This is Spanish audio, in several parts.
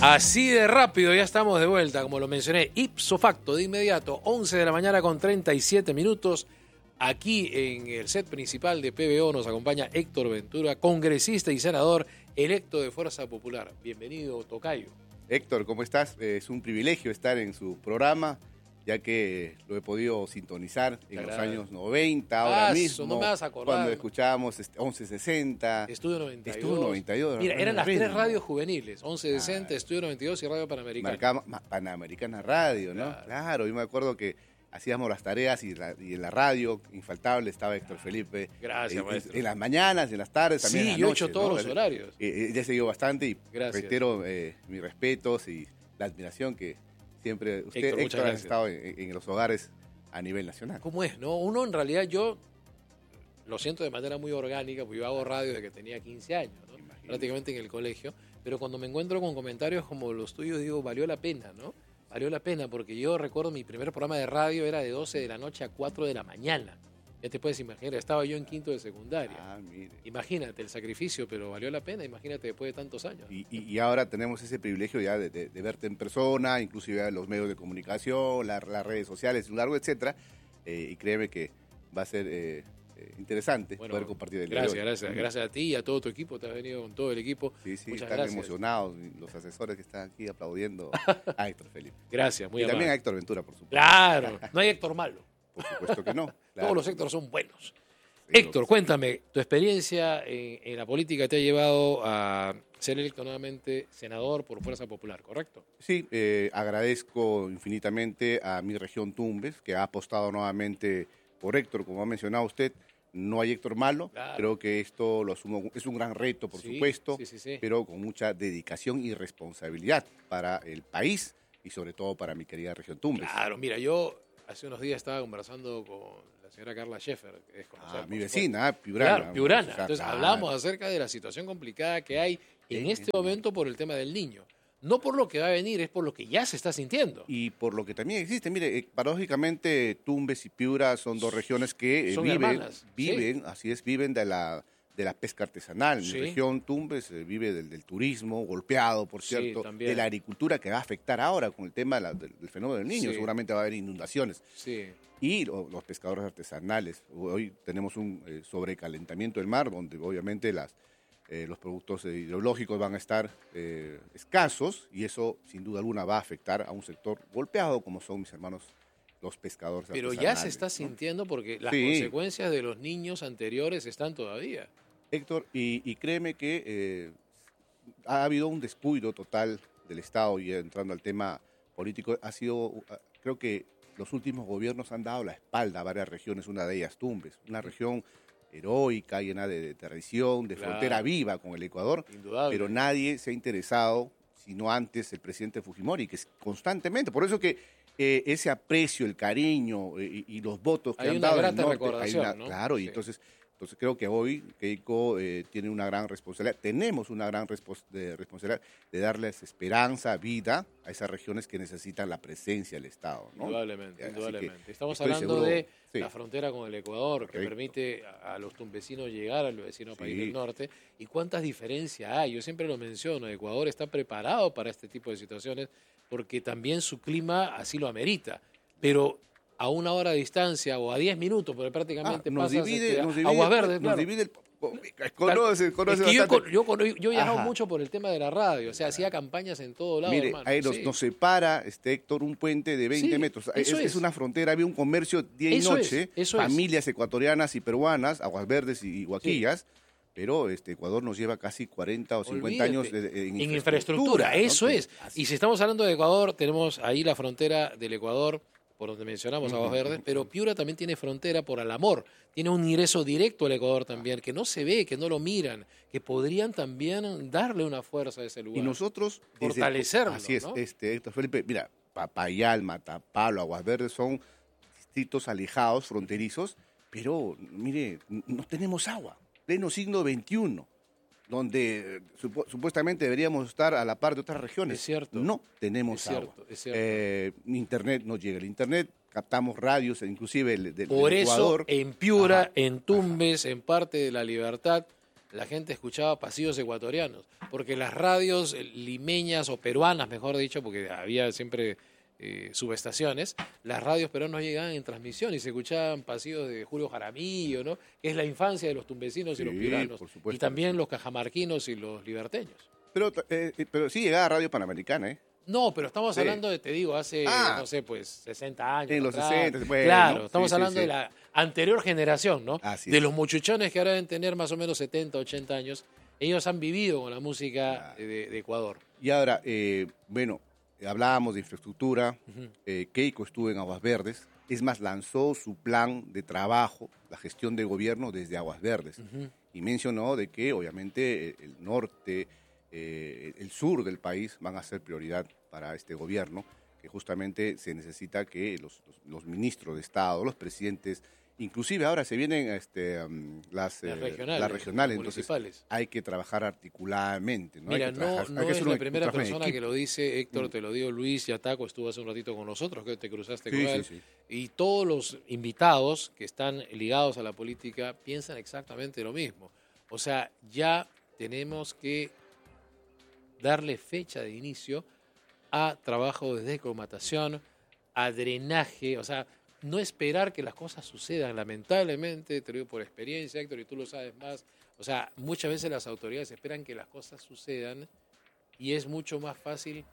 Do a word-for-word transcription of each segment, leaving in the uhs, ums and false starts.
Así de rápido ya estamos de vuelta, como lo mencioné, ipso facto, de inmediato, once de la mañana con treinta y siete minutos. Aquí en el set principal de P B O nos acompaña Héctor Ventura, congresista y senador electo de Fuerza Popular. Bienvenido, tocayo. Héctor, ¿cómo estás? Es un privilegio estar en su programa, ya que lo he podido sintonizar en los Agrada. años noventa, ahora Ah, mismo, no me vas a acordar. cuando escuchábamos once sesenta. Estudio noventa y dos. Estudio noventa y dos. Mira, eran las Radio. tres radios juveniles, once sesenta, Claro. Estudio noventa y dos y Radio Panamericana. Marcaba ma- Panamericana Radio, ¿no? Claro. Claro, yo me acuerdo que hacíamos las tareas y, la- y en la radio, infaltable, estaba Héctor Felipe. Gracias, en, maestro. En las mañanas, en las tardes, también Sí, en la yo he noche, hecho todos ¿no? los horarios. Eh, eh, ya se dio bastante y Gracias. reitero eh, mis respetos y la admiración que siempre usted, Héctor, Héctor, muchas ha gracias. estado en, en los hogares a nivel nacional. ¿Cómo es, no? Uno en realidad, yo lo siento de manera muy orgánica, porque yo hago radio desde que tenía quince años, ¿no? Imagínate. Prácticamente en el colegio, pero cuando me encuentro con comentarios como los tuyos, digo, valió la pena, ¿no? Valió la pena, porque yo recuerdo mi primer programa de radio era de doce de la noche a cuatro de la mañana. Ya te puedes imaginar, estaba yo en quinto de secundaria. Ah, mire. Imagínate el sacrificio, pero valió la pena, imagínate después de tantos años. Y, y- y ahora tenemos ese privilegio ya de, de- de verte en persona, inclusive los medios de comunicación, la- las redes sociales, un largo, etcétera. Eh, y créeme que va a ser eh, eh, interesante Bueno, poder compartir el día de gracias, hoy. gracias, gracias a ti y a todo tu equipo, te has venido con todo el equipo. Sí, sí, Muchas están gracias. emocionados los asesores que están aquí aplaudiendo a Héctor Felipe. Gracias, muy y amable. también a Héctor Ventura, por supuesto. Claro, no hay Héctor malo. Por supuesto que no. Todos Claro. los Héctor son buenos. Sí, Héctor, los- cuéntame, tu experiencia en, en la política te ha llevado a ser electo nuevamente senador por Fuerza Popular, ¿correcto? Sí, eh, agradezco infinitamente a mi región Tumbes, que ha apostado nuevamente por Héctor, como ha mencionado usted. No hay Héctor malo, Claro. creo que esto lo asumo, es un gran reto, por Sí, supuesto, sí, sí, sí. pero con mucha dedicación y responsabilidad para el país y sobre todo para mi querida región Tumbes. Claro, mira, yo hace unos días estaba conversando con la señora Carla Scheffer, que es conocida, Ah, por mi supuesto. vecina, ah, Piurana. Claro, Piurana. O sea, Entonces claro. hablamos acerca de la situación complicada que hay en Sí, este sí. momento por el tema del niño. No por lo que va a venir, es por lo que ya se está sintiendo. Y por lo que también existe, mire, eh, paradójicamente Tumbes y Piura son dos regiones que eh, Son viven, hermanas, viven, así es, viven de la de la pesca artesanal. Sí. Mi región Tumbes eh, vive del, del turismo, golpeado, por Sí, cierto, también. de la agricultura que va a afectar ahora con el tema de la- del, del fenómeno del niño. Sí. Seguramente va a haber inundaciones. Sí. Y lo- los pescadores artesanales. Hoy tenemos un eh, sobrecalentamiento del mar, donde obviamente las, eh, los productos eh, hidrológicos van a estar eh, escasos y eso sin duda alguna va a afectar a un sector golpeado como son mis hermanos los pescadores Pero artesanales. ya se está ¿no? sintiendo porque las Sí. consecuencias de los niños anteriores están todavía. Héctor, y, y créeme que eh, ha habido un descuido total del Estado y entrando al tema político, ha sido, uh, creo que los últimos gobiernos han dado la espalda a varias regiones, una de ellas Tumbes, una región heroica, llena de, de tradición, de Claro. frontera viva con el Ecuador, Indudable. pero nadie se ha interesado, sino antes el presidente Fujimori, que es constantemente, por eso que eh, ese aprecio, el cariño eh, y, y los votos que Hay han una dado en el grata norte, recordación, hay una- ¿no? claro, y Sí. entonces, entonces creo que hoy Keiko eh, tiene una gran responsabilidad, tenemos una gran respons- de responsabilidad de darles esperanza, vida a esas regiones que necesitan la presencia del Estado, ¿no? Indudablemente, Así que indudablemente. Estamos estoy hablando seguro- de sí. la frontera con el Ecuador, que Correcto. permite a, a los tumbesinos llegar al vecino país Sí. del norte. ¿Y cuántas diferencias hay? Yo siempre lo menciono, Ecuador está preparado para este tipo de situaciones porque también su clima así lo amerita. Pero a una hora de distancia o a diez minutos, porque prácticamente Ah, nos pasas divide, este, nos divide, Aguas Verdes, nos claro. divide el- oh, conoce, conoce Es que yo, bastante. con- yo, con- yo he viajado Ajá. mucho por el tema de la radio, o sea, hacía campañas en todo lado, Mire, hermano. ahí nos, Sí. nos separa, este Héctor, un puente de veinte Sí, metros. Es, eso es es. una frontera, había un comercio día y Eso noche, es, eso es. familias ecuatorianas y peruanas, Aguas Verdes y, y Huaquillas, pero este Ecuador nos lleva casi cuarenta o cincuenta Olvídate. años de- de- en, En infraestructura, ¿no? eso Que- es. Y si estamos hablando de Ecuador, tenemos ahí la frontera del Ecuador, por donde mencionamos Aguas Verdes, pero Piura también tiene frontera por Alamor, tiene un ingreso directo al Ecuador también, que no se ve, que no lo miran, que podrían también darle una fuerza a ese lugar. Y nosotros... desde- Fortalecerlo, Así es, ¿no? este, Héctor Felipe, mira, Papayal, Matapalo, Aguas Verdes son distritos alejados, fronterizos, pero mire, n- no tenemos agua. Pleno siglo veintiuno, donde eh, supu- supuestamente deberíamos estar a la par de otras regiones. Es cierto. No tenemos Es agua. cierto, es cierto. Eh, internet no llega. El internet, captamos radios, inclusive el, del, Por del eso, Ecuador. en Piura, Ajá, en Tumbes, en parte de La Libertad, la gente escuchaba pasillos ecuatorianos, porque las radios limeñas o peruanas, mejor dicho, porque había siempre eh, subestaciones, las radios peruanas llegaban en transmisión y se escuchaban pasillos de Julio Jaramillo, ¿no? Que es la infancia de los tumbesinos Sí, y los piuranos, por supuesto y también que sí. los cajamarquinos y los liberteños. Pero, eh, pero sí llegaba a Radio Panamericana, ¿eh? No, pero estamos Sí. hablando de, te digo, hace, Ah. no sé, pues sesenta años. En los atrás. sesenta, bueno, claro, estamos sí, sí, hablando sí. de la anterior generación, ¿no? Así de es. los muchachones que ahora deben tener más o menos setenta, ochenta años. Ellos han vivido con la música Claro. de, de Ecuador. Y ahora, eh, bueno, hablábamos de infraestructura, Ujú. eh, Keiko estuvo en Aguas Verdes, es más, lanzó su plan de trabajo, la gestión de gobierno desde Aguas Verdes, Ujú. y mencionó de que obviamente eh, el norte, eh, el sur del país van a ser prioridad para este gobierno, que justamente se necesita que los, los, los ministros de Estado, los presidentes, inclusive ahora se vienen este, um, las, Las eh, regionales, las regionales, las entonces municipales. hay que trabajar articuladamente. ¿no? Mira, hay que no, trabajar- no hay que es hacer la un- primera un trabajo en persona que equipo. lo dice, Héctor, Mm. te lo digo, Luis Yataco estuvo hace un ratito con nosotros, creo que te cruzaste Sí, con sí, él, sí. y todos los invitados que están ligados a la política piensan exactamente lo mismo. O sea, ya tenemos que darle fecha de inicio a trabajo de descomatación, a drenaje, o sea, no esperar que las cosas sucedan. Lamentablemente, te lo digo por experiencia, Héctor, y tú lo sabes más, o sea, muchas veces las autoridades esperan que las cosas sucedan y es mucho más fácil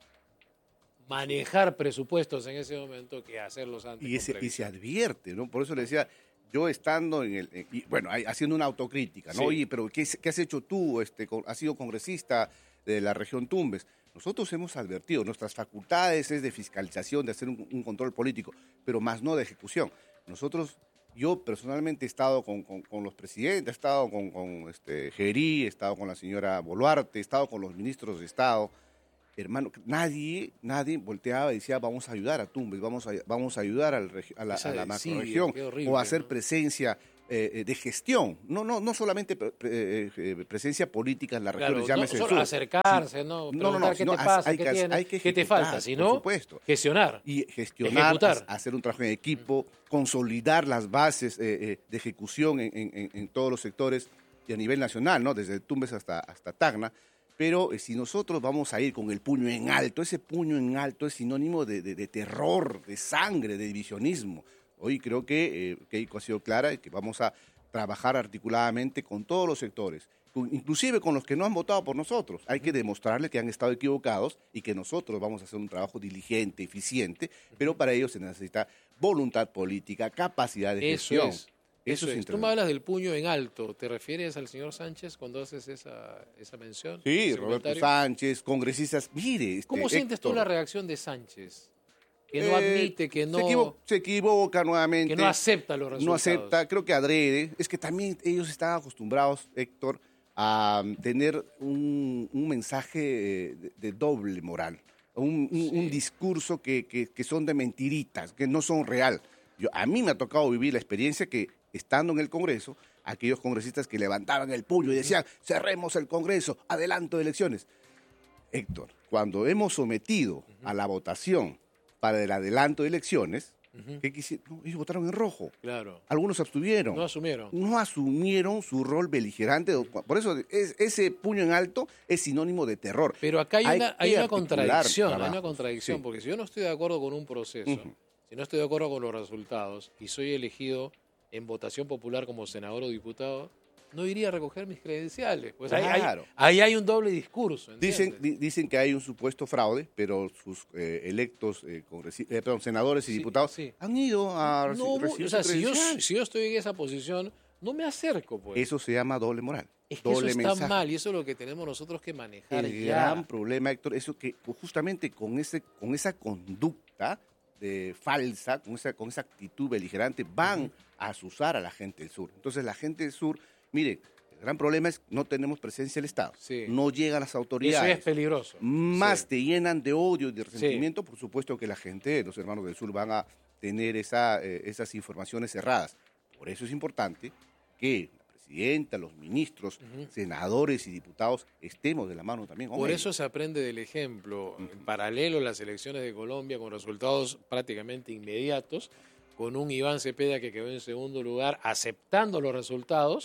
manejar presupuestos en ese momento que hacerlos antes. Y, con ese, y se previsión. advierte, ¿no? Por eso le decía, yo estando en el, eh, y, bueno, hay- haciendo una autocrítica, ¿no? Sí. Oye, pero ¿qué, qué has hecho tú? Este, con- has sido congresista de la región Tumbes. Nosotros hemos advertido, nuestras facultades es de fiscalización, de hacer un, un control político, pero más no de ejecución. Nosotros, yo personalmente he estado con, con- con los presidentes, he estado con, con este, Gerí, he estado con la señora Boluarte, he estado con los ministros de Estado. Hermano, nadie, nadie volteaba y decía vamos a ayudar a Tumbes, vamos a, vamos a ayudar al regi- a la, Esa a la desidia, macrorregión qué horrible, o a hacer ¿no? presencia eh, eh, de gestión, no, no, no solamente pre- pre- eh, presencia política en la región, Claro, no llámese el solo sur. acercarse, ¿no? No, no, Preguntar no, qué sino te has- pasa, hay qué que hacer- tienes, hay que qué te ejecutar, falta, por sino supuesto. gestionar. Y gestionar, Ejecutar. ha- hacer un trabajo en equipo, consolidar las bases eh, eh, de ejecución en, en- en todos los sectores y a nivel nacional, ¿no? Desde Tumbes hasta, hasta Tacna. Pero eh, si nosotros vamos a ir con el puño en alto, ese puño en alto es sinónimo de, de- de terror, de sangre, de divisionismo. Hoy creo que eh, Keiko ha sido clara y que vamos a trabajar articuladamente con todos los sectores, con- inclusive con los que no han votado por nosotros. Hay que demostrarles que han estado equivocados y que nosotros vamos a hacer un trabajo diligente, eficiente, pero para ello se necesita voluntad política, capacidad de Eso gestión. es. Eso es. Tú me interesante. hablas del puño en alto. ¿Te refieres al señor Sánchez cuando haces esa, esa mención? Sí, ese Roberto comentario? Sánchez, congresistas, mire. Este, ¿Cómo sientes tú Héctor, la reacción de Sánchez? Que no eh, admite, que no, Se equivo- se equivoca nuevamente. que no acepta los resultados. No acepta, creo que adrede. Es que también ellos están acostumbrados, Héctor, a um, tener un, un mensaje eh, de, de doble moral, un, un- Sí. un discurso que, que- que son de mentiritas, que no son real. Yo, a mí me ha tocado vivir la experiencia que, estando en el Congreso, aquellos congresistas que levantaban el puño y decían, cerremos el Congreso, adelanto de elecciones. Héctor, cuando hemos sometido a la votación para el adelanto de elecciones, Ujú. ¿qué quisieron? No, ellos votaron en rojo. Claro. Algunos se abstuvieron. No asumieron. No asumieron su rol beligerante. Por eso es- ese puño en alto es sinónimo de terror. Pero acá hay, Hay una, hay que una articular contradicción, hay una trabajos, contradicción, sí. porque si yo no estoy de acuerdo con un proceso, Ujú. si no estoy de acuerdo con los resultados y soy elegido en votación popular como senador o diputado, no iría a recoger mis credenciales. Pues ahí, Claro. ahí, ahí hay un doble discurso. Dicen, ¿entiendes? di- dicen que hay un supuesto fraude, pero sus eh, electos, eh, congresi- eh, perdón, senadores y Sí, diputados sí. han ido a reci- No, recibir o sea, su si yo, credencial. si yo estoy en esa posición, no me acerco, pues. Eso se llama doble moral. es que eso doble está mensaje. mal y eso es lo que tenemos nosotros que manejar El ya. gran problema, Héctor, eso que justamente con, ese, con esa conducta de falsa, con esa, con esa actitud beligerante, van a asusar a la gente del sur. Entonces la gente del sur, mire, el gran problema es que no tenemos presencia del Estado. Sí. No llegan las Eso autoridades. es peligroso. Más Sí. te llenan de odio y de resentimiento, por supuesto que la gente, los hermanos del sur, van a tener esa, eh, esas informaciones cerradas. Por eso es importante que la presidenta, los ministros, Ujú. senadores y diputados estemos de la mano también con Por ellos. eso se aprende del ejemplo. En paralelo, las elecciones de Colombia con resultados prácticamente inmediatos, con un Iván Cepeda que quedó en segundo lugar aceptando los resultados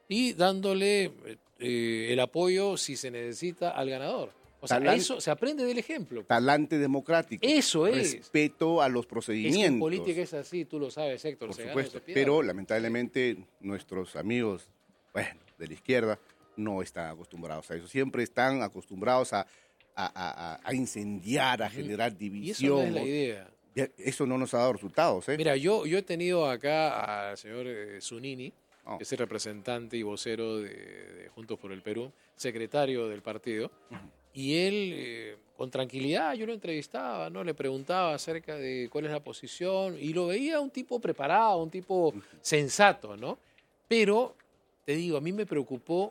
y dándole eh, el apoyo si se necesita al ganador. O sea, Talante, eso se aprende del ejemplo. Talante democrático. Eso es. Respeto a los procedimientos. Es que en política es así, tú lo sabes, Héctor. Por se supuesto, gana, se pierde. pero lamentablemente nuestros amigos, bueno, de la izquierda, no están acostumbrados a eso. Siempre están acostumbrados a, a, a, a incendiar, a generar división. Y eso no es la idea. Eso no nos ha dado resultados. ¿eh? Mira, yo, yo he tenido acá al señor eh, Zunini, Oh. que es el representante y vocero de, de Juntos por el Perú, secretario del partido, uh-huh. y él, eh, con tranquilidad, yo lo entrevistaba, ¿no? Le preguntaba acerca de cuál es la posición, y lo veía un tipo preparado, un tipo uh-huh. sensato, ¿no? Pero, te digo, a mí me preocupó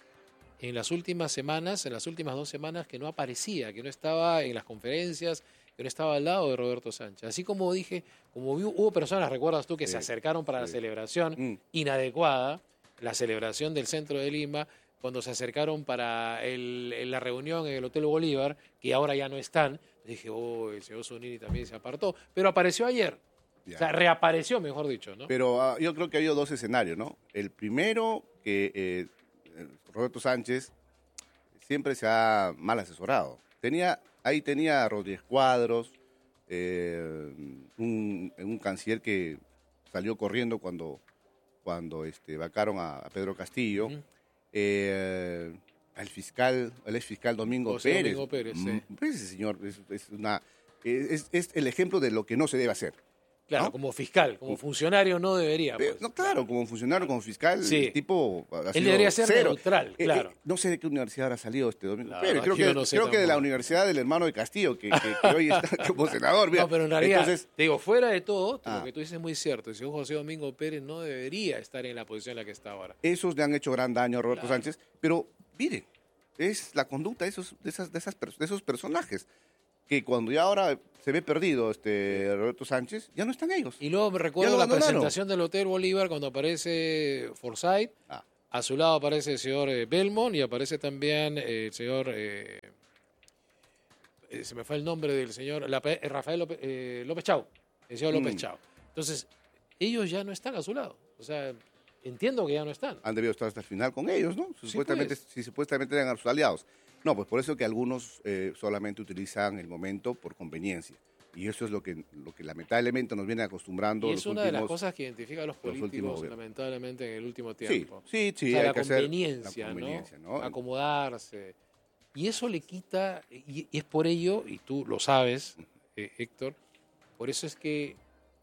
en las últimas semanas, en las últimas dos semanas, que no aparecía, que no estaba en las conferencias, que no estaba al lado de Roberto Sánchez. Así como dije, como hubo personas, recuerdas tú, que sí, se acercaron para sí. la celebración mm. inadecuada, la celebración del centro de Lima, cuando se acercaron para el, la reunión en el Hotel Bolívar, que ahora ya no están, dije, oh, el señor Zunini también se apartó, pero apareció ayer. Ya. O sea, reapareció, mejor dicho, ¿no? Pero uh, yo creo que ha habido dos escenarios, ¿no? El primero, que eh, Roberto Sánchez siempre se ha mal asesorado. Tenía... Ahí tenía a Rodríguez Cuadros, eh, un, un canciller que salió corriendo cuando, cuando este, vacaron a, a Pedro Castillo, uh-huh. eh, al fiscal, el ex fiscal Domingo José Pérez. Domingo Pérez, sí. Ese señor es, es, una, es, es el ejemplo de lo que no se debe hacer. Claro, ¿no? Como fiscal, como funcionario no debería. Pues. No, claro, como funcionario, como fiscal, sí. el tipo ha Él debería ser cero. neutral, eh, claro. Eh, no sé de qué universidad habrá salido este Domingo la Pérez, creo, que, no sé creo que de la universidad del hermano de Castillo, que, que, que hoy está como senador. Mira. No, pero en realidad, Entonces, te digo, fuera de todo, ah. lo que tú dices es muy cierto. El señor José Domingo Pérez no debería estar en la posición en la que está ahora. Esos le han hecho gran daño a Roberto claro. Sánchez, pero miren, es la conducta de esos, de esas, de esas, de esos personajes. Que cuando ya ahora se ve perdido este Roberto Sánchez, ya no están ellos. Y luego me recuerdo la presentación del Hotel Bolívar cuando aparece Forsyth, ah. a su lado aparece el señor eh, Belmont y aparece también eh, el señor, eh, eh, se me fue el nombre del señor, la, eh, Rafael López, eh, López Chau, el señor López mm. Chau. Entonces, ellos ya no están a su lado, o sea, entiendo que ya no están. Han debido estar hasta el final con ellos, ¿no? Sí, supuestamente, pues. Si supuestamente eran sus aliados. No, pues por eso que algunos eh, solamente utilizan el momento por conveniencia. Y eso es lo que, lo que lamentablemente nos viene acostumbrando. Y es los una últimos, de las cosas que identifica a los políticos, los lamentablemente, en el último tiempo. Sí, sí, sí. O sea, hay la, que conveniencia, hacer la conveniencia, ¿no? ¿no? Acomodarse. Y eso le quita, y, y es por ello, y tú lo sabes, eh, Héctor, por eso es que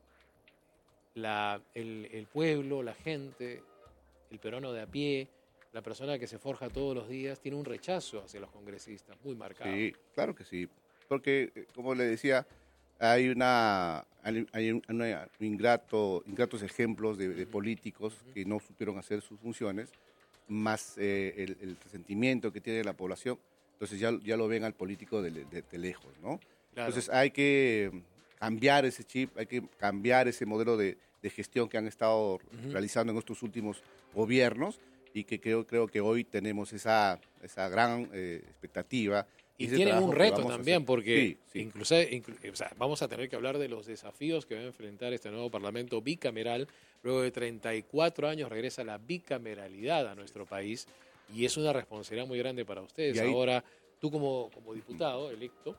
la, el, el pueblo, la gente, el peruano de a pie, la persona que se forja todos los días tiene un rechazo hacia los congresistas muy marcado. Sí, claro que sí. Porque, como le decía, hay una hay, hay una, ingrato, ingratos ejemplos de, de políticos uh-huh. que no supieron hacer sus funciones, más eh, el, el resentimiento que tiene la población. Entonces ya, ya lo ven al político de, de, de lejos, ¿no? Claro. Entonces hay que cambiar ese chip, hay que cambiar ese modelo de, de gestión que han estado uh-huh. realizando en estos últimos gobiernos, y que creo, creo que hoy tenemos esa, esa gran eh, expectativa. Y tienen un reto también, porque sí, sí. Incluso, inclu, o sea, vamos a tener que hablar de los desafíos que va a enfrentar este nuevo Parlamento bicameral. Luego de treinta y cuatro años regresa la bicameralidad a nuestro país, y es una responsabilidad muy grande para ustedes. Ahí, ahora, tú como, como diputado electo,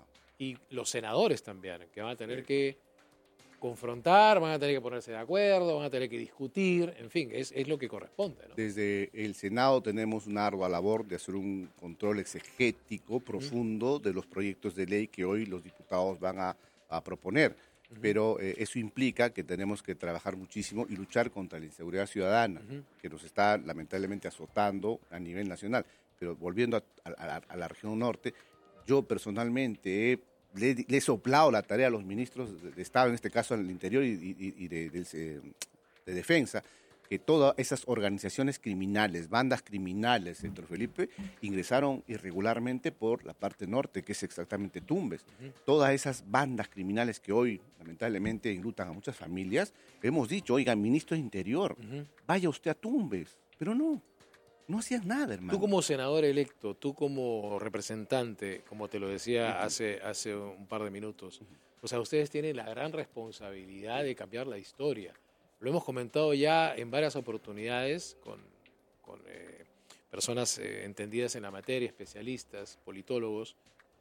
y los senadores también, que van a tener sí. que confrontar, van a tener que ponerse de acuerdo, van a tener que discutir, en fin, es, es lo que corresponde, ¿no? Desde el Senado tenemos una ardua labor de hacer un control exegético profundo uh-huh. de los proyectos de ley que hoy los diputados van a, a proponer, uh-huh. pero eh, eso implica que tenemos que trabajar muchísimo y luchar contra la inseguridad ciudadana, uh-huh. que nos está lamentablemente azotando a nivel nacional. Pero volviendo a, a, a la región norte, yo personalmente he Le, le he soplado la tarea a los ministros de, de Estado, en este caso en el Interior y, y, y de, de, de Defensa, que todas esas organizaciones criminales, bandas criminales, Héctor Felipe, ingresaron irregularmente por la parte norte, que es exactamente Tumbes. Uh-huh. Todas esas bandas criminales que hoy, lamentablemente, enlutan a muchas familias, hemos dicho, oiga, ministro de Interior, uh-huh. vaya usted a Tumbes, pero no. No hacías nada, hermano. Tú como senador electo, tú como representante, como te lo decía uh-huh. hace, hace un par de minutos, uh-huh. o sea, ustedes tienen la gran responsabilidad de cambiar la historia. Lo hemos comentado ya en varias oportunidades con con eh, personas eh, entendidas en la materia, especialistas, politólogos,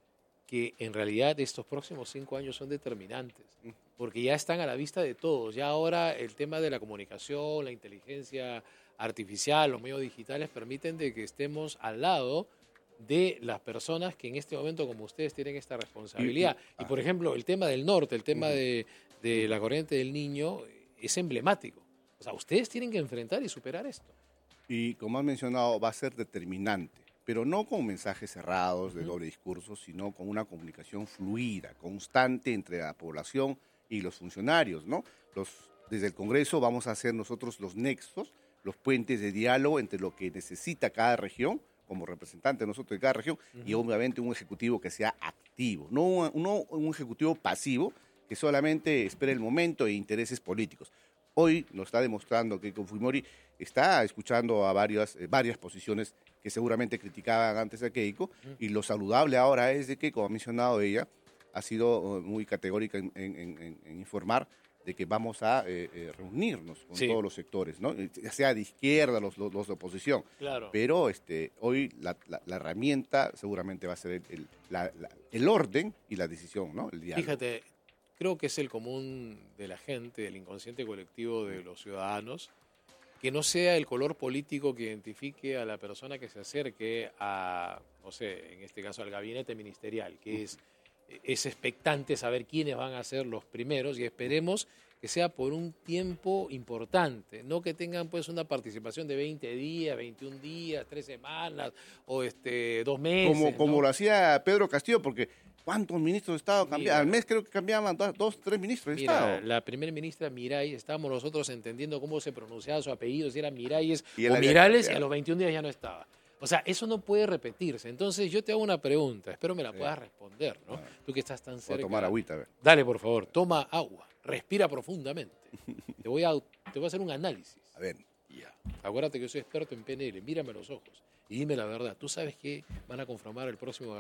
que en realidad estos próximos cinco años son determinantes, porque ya están a la vista de todos. Ya ahora el tema de la comunicación, la inteligencia artificial, los medios digitales permiten de que estemos al lado de las personas que en este momento, como ustedes, tienen esta responsabilidad. Y, y, y por ejemplo, el tema del norte, el tema uh-huh. de, de la corriente del Niño, es emblemático. O sea, ustedes tienen que enfrentar y superar esto. Y como has mencionado, va a ser determinante, pero no con mensajes cerrados de uh-huh. doble discurso, sino con una comunicación fluida, constante entre la población y los funcionarios, ¿no? Los, desde el Congreso vamos a hacer nosotros los nexos, los puentes de diálogo entre lo que necesita cada región, como representante nosotros de cada región, uh-huh. y obviamente un ejecutivo que sea activo, no un, no un ejecutivo pasivo que solamente espera el momento e intereses políticos. Hoy nos está demostrando que Keiko Fujimori está escuchando a varias, eh, varias posiciones que seguramente criticaban antes a Keiko, uh-huh. y lo saludable ahora es de que, como ha mencionado ella, ha sido uh, muy categórica en, en, en, en informar de que vamos a eh, eh, reunirnos con sí. todos los sectores, ¿no? Ya sea de izquierda, los, los, los de oposición. Claro. Pero este, hoy la, la, la herramienta seguramente va a ser el, el, la, la, el orden y la decisión, ¿no? El diálogo. Fíjate, creo que es el común de la gente, del inconsciente colectivo de los ciudadanos, que no sea el color político que identifique a la persona que se acerque a, no sé, en este caso al gabinete ministerial, que es, es expectante saber quiénes van a ser los primeros, y esperemos que sea por un tiempo importante, no que tengan pues una participación de veinte días, veintiún días, tres semanas o este dos meses. Como, como ¿no? lo hacía Pedro Castillo, porque ¿cuántos ministros de Estado cambiaban? Al mes creo que cambiaban dos, dos tres ministros de mira, Estado. La primera ministra Miray, estábamos nosotros entendiendo cómo se pronunciaba su apellido, si era Miralles y o Mirales, y a los veintiún días ya no estaba. O sea, eso no puede repetirse. Entonces yo te hago una pregunta, espero me la puedas responder, ¿no? Ah, Tú que estás tan cerca. Voy a tomar agüita, a ver. Dale, por favor, toma agua, respira profundamente. Te voy a, te voy a hacer un análisis. A ver. Ya. Acuérdate que yo soy experto en P N L, mírame a los ojos y dime la verdad. ¿Tú sabes que van a conformar el próximo